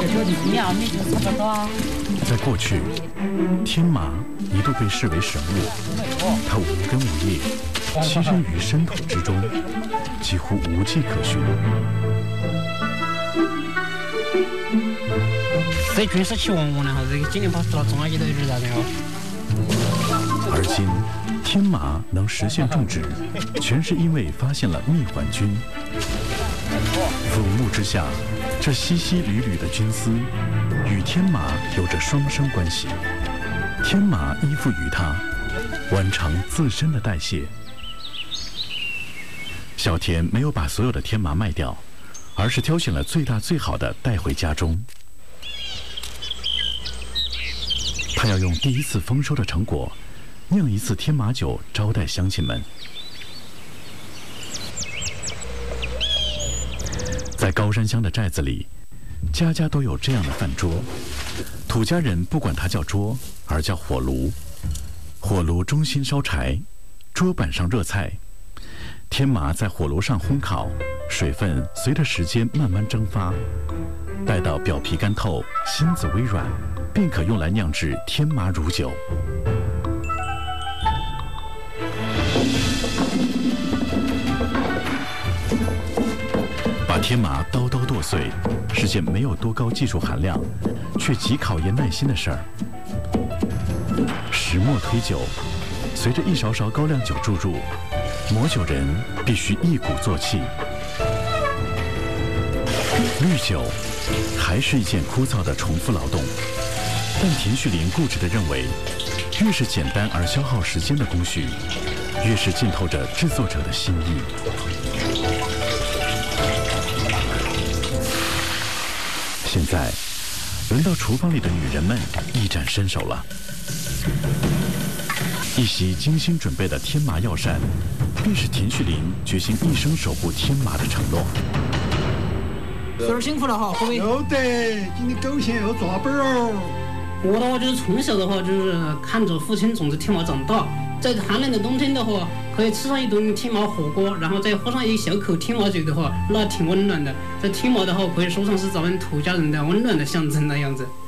在过去，天麻一度被视为神物，它无根无叶，栖身于深土之中，几乎无迹可寻。 这军事起文物呢，还是今年把它种了一堆的啥子哦。 而今，天麻能实现种植，全是因为发现了蜜环菌。俯目之下，这淅淅缕缕的菌丝，与天麻有着双生关系。天麻依附于它，完成自身的代谢。小田没有把所有的天麻卖掉，而是挑选了最大最好的带回家中。他要用第一次丰收的成果，酿一次天麻酒招待乡亲们。在高山乡的寨子里，家家都有这样的饭桌。土家人不管它叫桌，而叫火炉。火炉中心烧柴，桌板上热菜。天麻在火炉上烘烤，水分随着时间慢慢蒸发，待到表皮干透，芯子微软，便可用来酿制天麻乳酒。把天麻刀刀剁碎，是件没有多高技术含量，却极考验耐心的事儿。石磨推酒，随着一勺勺高粱酒注入，磨酒人必须一鼓作气。滤酒还是一件枯燥的重复劳动，但田旭林固执地认为，越是简单而消耗时间的工序，越是浸透着制作者的心意。现在，轮到厨房里的女人们一展身手了。一席精心准备的天麻药膳，便是田旭林决心一生守护天麻的承诺。 孙儿辛苦了哈，各位。 有的，今天狗血要抓本哦。 我的话就是从小的话就是看着父亲种植天麻长大，在寒冷的冬天的话，可以吃上一顿天麻火锅，然后再喝上一小口天麻酒的话，那挺温暖的。这天麻的话，可以说上是咱们土家人的温暖的象征的样子。